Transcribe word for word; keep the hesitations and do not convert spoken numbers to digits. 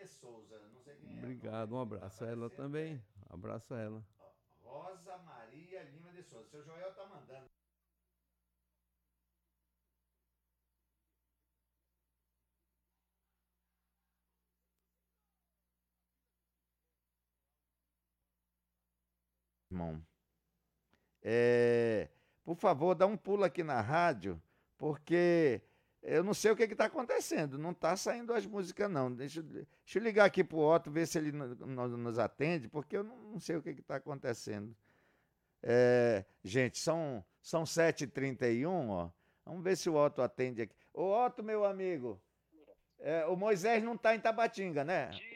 de Souza, não sei quem é. Obrigado, um abraço a ela também. Abraço a ela. Rosa Maria Lima de Souza. Seu Joel tá mandando. Irmão, é, por favor, dá um pulo aqui na rádio, porque eu não sei o que está acontecendo. Não está saindo as músicas, não. Deixa, eu- deixa eu ligar aqui pro Otto, ver se ele no- no- nos atende, porque eu não, não sei o que está acontecendo. É, gente, são, são sete e trinta e um, ó. Vamos ver se o Otto atende aqui. Ô, Otto, meu amigo, é, o Moisés não está em Tabatinga, né?